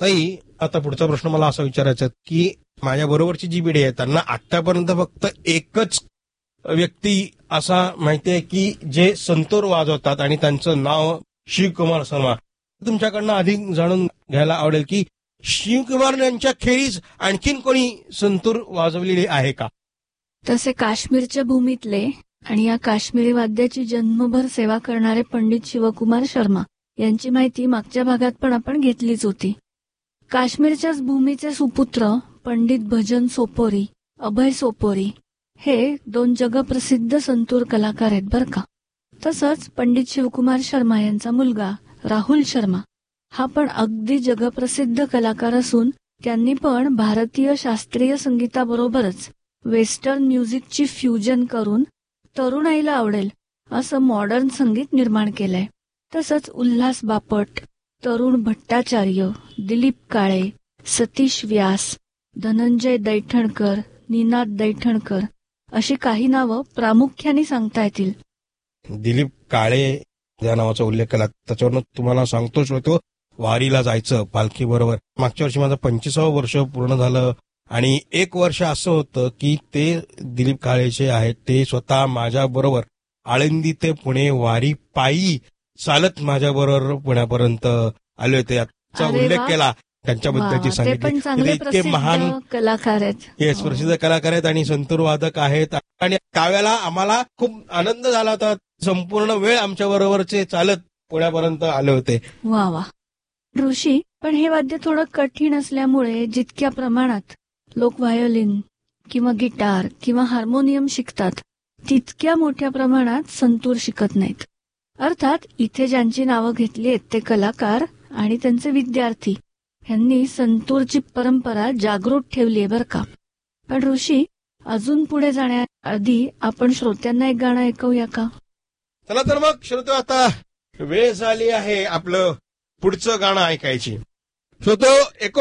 ताई, आता पुढचा प्रश्न मला असा विचारायचा आहे की माझ्या बरोबरची जी पिढी आहे त्यांना आतापर्यंत फक्त एकच व्यक्ती असा माहिती आहे की जे संतूर वाजवतात आणि त्यांचं नाव शिवकुमार शर्मा. तुमच्याकडनं अधिक जाणून घ्यायला आवडेल की शिवकुमार यांच्या खेरीज आणखीन कोणी संतूर वाजवलेली आहे का? तसे काश्मीरच्या भूमीतले आणि या काश्मीरी वाद्याची जन्मभर सेवा करणारे पंडित शिवकुमार शर्मा यांची माहिती मागच्या भागात पण आपण घेतलीच होती. काश्मीरच्याच भूमीचे सुपुत्र पंडित भजन सोपोरी, अभय सोपोरी हे 2 जगप्रसिद्ध संतूर कलाकार आहेत बरं का. तसंच पंडित शिवकुमार शर्मा यांचा मुलगा राहुल शर्मा हा पण अगदी जगप्रसिद्ध कलाकार असून त्यांनी पण भारतीय शास्त्रीय संगीताबरोबरच वेस्टर्न म्युझिकची फ्युजन करून तरुणाईला आवडेल असं मॉडर्न संगीत निर्माण केलंय. तसंच उल्हास बापट, तरुण भट्टाचार्य, दिलीप काळे, सतीश व्यास, धनंजय दैठणकर, निनाद दैठणकर अशी काही नावं प्रामुख्याने सांगता येतील. दिलीप काळे या नावाचा उल्लेख केला त्याच्यावरनं तुम्हाला सांगतोच होतो वारीला जायचं पालखी बरोबर. मागच्या वर्षी माझं 25वं वर्ष पूर्ण झालं आणि 1 वर्ष असं होतं की ते दिलीप काळेचे आहेत ते स्वतः माझ्या बरोबर आळंदी ते पुणे वारी पायी चालत माझ्या बरोबर पुण्यापर्यंत आले होते. याचा उल्लेख केला त्यांच्याबद्दलची सांगितली. इतके महान कलाकार आहेत, येस, प्रसिद्ध कलाकार आहेत आणि संतूर वादक आहेत. आणि त्यावेळेला आम्हाला खूप आनंद झाला होता. संपूर्ण वेळ आमच्या बरोबरचे चालत पुण्यापर्यंत आले होते. वा वा. ऋषी, पण हे वाद्य थोडं कठीण असल्यामुळे जितक्या प्रमाणात लोक व्हायोलिन किंवा गिटार किंवा हार्मोनियम शिकतात तितक्या मोठ्या प्रमाणात संतूर शिकत नाहीत. अर्थात इथे ज्यांची नावं घेतली आहेत ते कलाकार आणि त्यांचे विद्यार्थी यांनी संतूरची परंपरा जागृत ठेवली आहे बरं का. पण ऋषी, अजून पुढे जाण्याआधी आपण श्रोत्यांना एक गाणं ऐकूया का? चला तर मग श्रोतो, आता वेळ झाली आहे आपलं पुढचं गाणं ऐकायची. श्रोतो,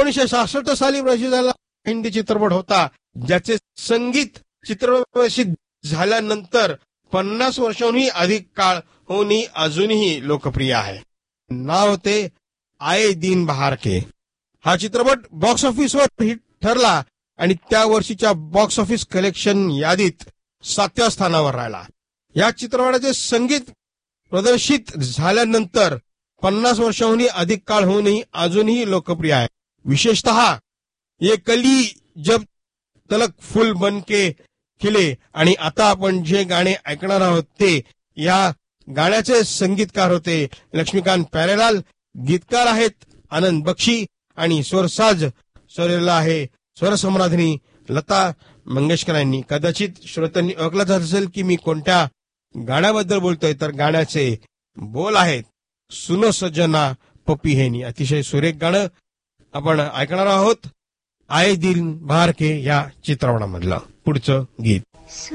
1966 साली प्रसिद्ध झाला हिंदी चित्रपट होता ज्याचे संगीत चित्रप्रसिद्ध झाल्यानंतर 50 वर्षांहूनही अधिक काळ होऊनही अजूनही लोकप्रिय आहे. नाव होते आए दिन बहार के. हा चित्रपट बॉक्स ऑफिसवर हिट ठरला आणि त्या वर्षीच्या बॉक्स ऑफिस कलेक्शन यादीत 7व्या स्थानावर राहिला. या चित्रपटाचे संगीत प्रदर्शित झाल्यानंतर 50 वर्षांहूनही अधिक काळ होऊनही अजूनही लोकप्रिय आहे. विशेषतः ये कली जब तलक फुल बनके खिले. आणि आता आपण जे गाणे ऐकणार आहोत ते या गाण्याचे संगीतकार होते लक्ष्मीकांत प्यारेलाल. गीतकार आहेत आनंद बक्षी आणि स्वरसाज स्वरलेला आहे स्वरसम्राज्ञी लता मंगेशकर यांनी. कदाचित श्रोत्यांनी ओळखलंच असेल की मी कोणत्या गाण्याबद्दल बोलतोय, तर गाण्याचे बोल आहेत सुनो सजना पपी हेनी. अतिशय सुरेख गाणं आपण ऐकणार आहोत आए दिन बहार के या चित्रपटामधलं पुढचं गीत.